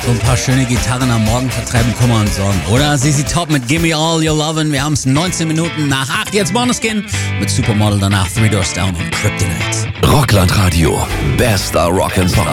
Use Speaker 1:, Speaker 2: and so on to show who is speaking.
Speaker 1: So ein paar schöne Gitarren am Morgen vertreiben Kummer und Sorgen. Oder ZZ Top mit Gimme All Your Lovin'. Wir haben es 19 Minuten nach 8. Jetzt Måneskin mit Supermodel, danach Three Doors Down und Kryptonite.
Speaker 2: Rockland Radio. Bester Rock'n'Pop.